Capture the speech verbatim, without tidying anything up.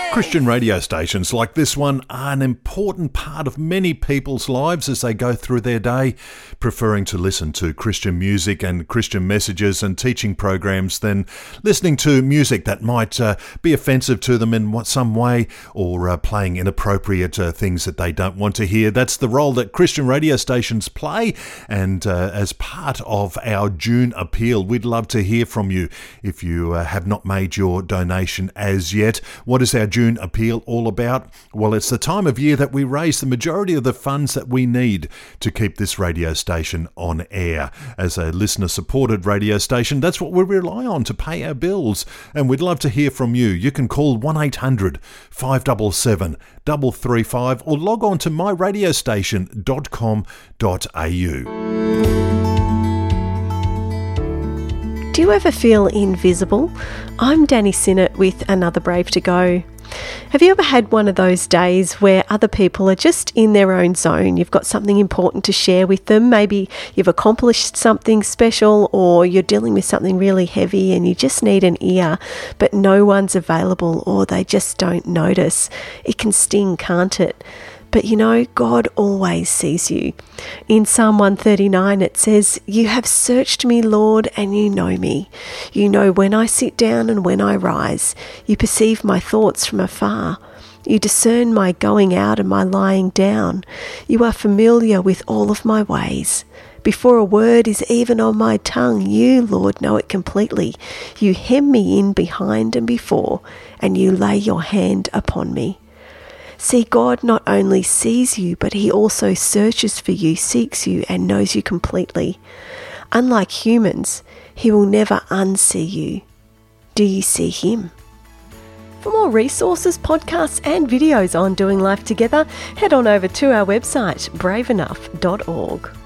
Christian radio stations like this one are an important part of many people's lives as they go through their day, preferring to listen to Christian music and Christian messages and teaching programs than listening to music that might uh, be offensive to them in some way or uh, playing inappropriate uh, things that they don't want to hear. That's the role that Christian radio stations play, and uh, as part of our June appeal, we'd love to hear from you. If you uh, have not made your donation as yet, what is our June appeal all about? Well, it's the time of year that we raise the majority of the funds that we need to keep this radio station on air. As a listener-supported radio station, that's what we rely on to pay our bills, and we'd love to hear from you. You can call one eight hundred, five seven seven, three three five or log on to my radio station dot com dot a u. Do you ever feel invisible? I'm Danny Sinnott with Another Brave to Go. Have you ever had one of those days where other people are just in their own zone? You've got something important to share with them. Maybe you've accomplished something special, or you're dealing with something really heavy and you just need an ear, but no one's available, or they just don't notice. It can sting, can't it? But you know, God always sees you. In Psalm one thirty-nine it says, "You have searched me, Lord, and you know me. You know when I sit down and when I rise. You perceive my thoughts from afar. You discern my going out and my lying down. You are familiar with all of my ways. Before a word is even on my tongue, you, Lord, know it completely. You hem me in behind and before, and you lay your hand upon me." See, God not only sees you, but he also searches for you, seeks you, and knows you completely. Unlike humans, he will never unsee you. Do you see him? For more resources, podcasts, and videos on doing life together, head on over to our website, brave enough dot org.